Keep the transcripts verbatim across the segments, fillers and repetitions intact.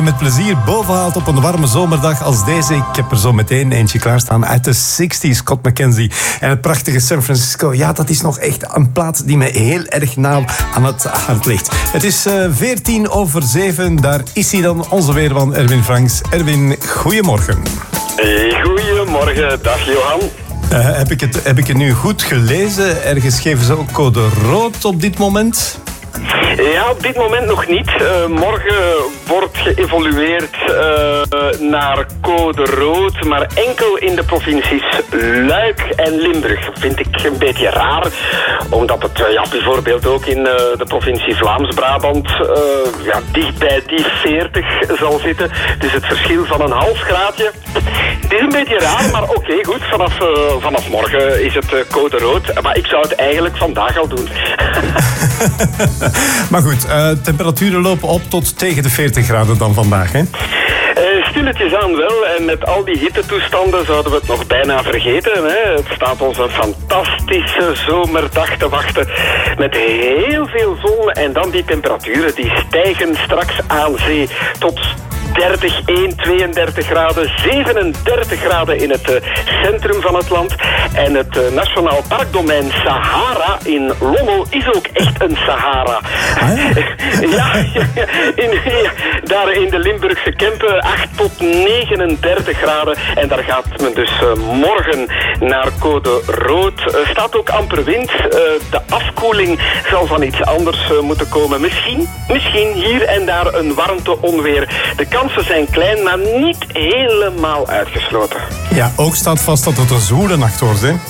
Met plezier bovenhaalt op een warme zomerdag als deze. Ik heb er zo meteen eentje klaarstaan uit de zestig's, Scott McKenzie. En het prachtige San Francisco, ja, dat is nog echt een plaats die me heel erg nauw aan het hart ligt. Het is uh, veertien over zeven, daar is hij dan, onze weerman Erwin Franks. Erwin, goedemorgen. Hey, goedemorgen, dag Johan. Uh, heb, ik het, heb ik het nu goed gelezen? Ergens geven ze ook code rood op dit moment? Ja, op dit moment nog niet. Uh, morgen wordt geëvolueerd uh, naar code rood, maar enkel in de provincies Luik en Limburg. Vind ik een beetje raar, omdat het uh, ja, bijvoorbeeld ook in uh, de provincie Vlaams-Brabant uh, ja, dicht bij die veertig zal zitten. Dus het verschil van een half graadje. Het is een beetje raar, maar oké, okay, goed. Vanaf, uh, vanaf morgen is het uh, code rood. Maar ik zou het eigenlijk vandaag al doen. Maar goed, uh, temperaturen lopen op tot tegen de veertig graden dan vandaag, hè? Uh, stilletjes aan wel. En met al die hittetoestanden zouden we het nog bijna vergeten. Hè? Het staat ons een fantastische zomerdag te wachten. Met heel veel zon en dan die temperaturen die stijgen straks aan zee tot dertig, één, tweeëndertig graden, zevenendertig graden in het uh, centrum van het land. En het uh, Nationaal Parkdomein Sahara in Lommel is ook echt een Sahara. Ah, ja. ja, in, ja, daar in de Limburgse Kempen acht tot negenendertig graden. En daar gaat men dus uh, morgen naar code rood. Uh, staat ook amper wind. Uh, de afkoeling zal van iets anders uh, moeten komen. Misschien, misschien hier en daar een warmte-onweer. De kansen zijn klein, maar niet helemaal uitgesloten. Ja, ook staat vast dat het een zwoele nacht wordt, hè?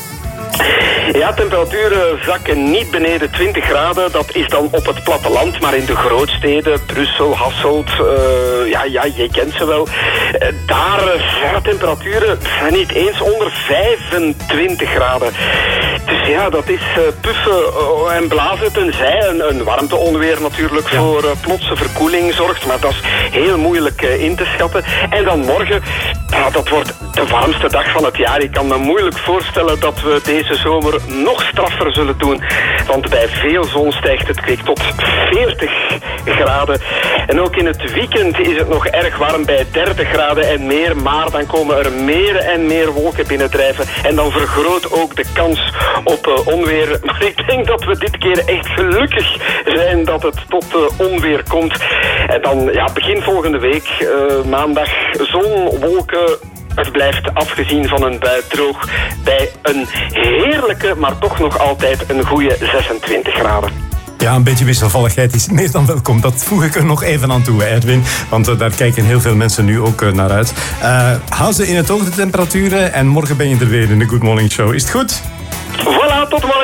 Ja, temperaturen zakken niet beneden twintig graden. Dat is dan op het platteland, maar in de grootsteden, Brussel, Hasselt, uh, ja, ja, je kent ze wel. Uh, daar zijn temperaturen zijn niet eens onder vijfentwintig graden. Dus ja, dat is uh, puffen uh, en blazen, tenzij een, een warmteonweer natuurlijk ja. voor uh, plotse verkoeling zorgt. Maar dat is heel moeilijk uh, in te schatten. En dan morgen, ja, dat wordt de warmste dag van het jaar. Ik kan me moeilijk voorstellen dat we deze zomer nog straffer zullen doen. Want bij veel zon stijgt het kwik tot veertig graden. En ook in het weekend is het nog erg warm bij dertig graden en meer. Maar dan komen er meer en meer wolken binnendrijven. En dan vergroot ook de kans op uh, onweer. Maar ik denk dat we dit keer echt gelukkig zijn dat het tot uh, onweer komt. En dan ja, begin volgende week, uh, maandag, zon, wolken. Het blijft afgezien van een bui droog bij een heerlijke, maar toch nog altijd een goede zesentwintig graden. Ja, een beetje wisselvalligheid is meer dan welkom. Dat voeg ik er nog even aan toe, Edwin. Want uh, daar kijken heel veel mensen nu ook uh, naar uit. Uh, hou ze in het oog, de temperaturen. En morgen ben je er weer in de Good Morning Show. Is het goed? Voilà, tot morgen.